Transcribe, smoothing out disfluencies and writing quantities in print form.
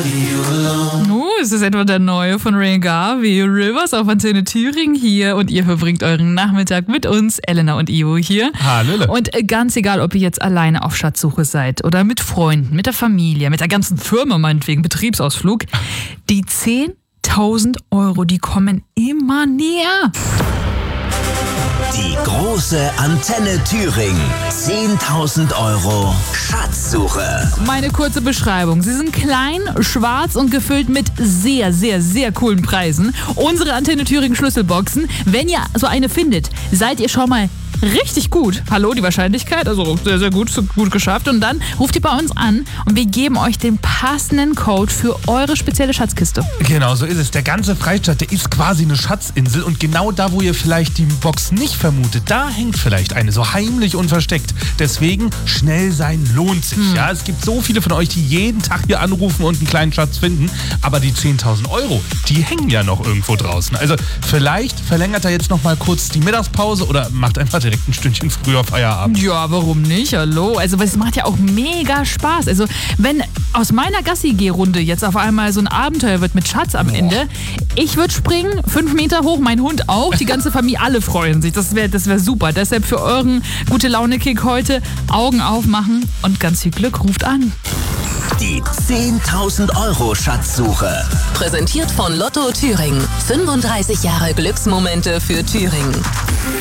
Ist das etwa der neue von Ray Garvey? Rivers auf Antenne Thüringen hier und ihr verbringt euren Nachmittag mit uns, Elena und Ivo hier. Hallöle. Und ganz egal, ob ihr jetzt alleine auf Schatzsuche seid oder mit Freunden, mit der Familie, mit der ganzen Firma meinetwegen, Betriebsausflug, die 10.000 Euro, die kommen immer näher. Die große Antenne Thüringen. 10.000 Euro Schatzsuche. Meine kurze Beschreibung. Sie sind klein, schwarz und gefüllt mit sehr, sehr, sehr coolen Preisen. Unsere Antenne Thüringen Schlüsselboxen. Wenn ihr so eine findet, seid ihr schon mal richtig gut. Hallo, die Wahrscheinlichkeit, also sehr, sehr gut, gut geschafft. Und dann ruft ihr bei uns an und wir geben euch den passenden Code für eure spezielle Schatzkiste. Genau, so ist es. Der ganze Freistaat, der ist quasi eine Schatzinsel und genau da, wo ihr vielleicht die Box nicht vermutet, da hängt vielleicht eine, so heimlich und versteckt. Deswegen, schnell sein lohnt sich. Ja, es gibt so viele von euch, die jeden Tag hier anrufen und einen kleinen Schatz finden, aber die 10.000 Euro, die hängen ja noch irgendwo draußen. Also vielleicht verlängert er jetzt noch mal kurz die Mittagspause oder macht einfach direkt ein Stündchen früher Feierabend. Ja, warum nicht? Hallo? Also, es macht ja auch mega Spaß. Also, wenn aus meiner Gassi-Geh-Runde jetzt auf einmal so ein Abenteuer wird mit Schatz am Ende, ich würde springen, 5 Meter hoch, mein Hund auch, die ganze Familie, alle freuen sich. Das wär super. Deshalb für euren Gute-Laune-Kick heute Augen aufmachen und ganz viel Glück, ruft an. Die 10.000 Euro Schatzsuche. Präsentiert von Lotto Thüringen. 35 Jahre Glücksmomente für Thüringen.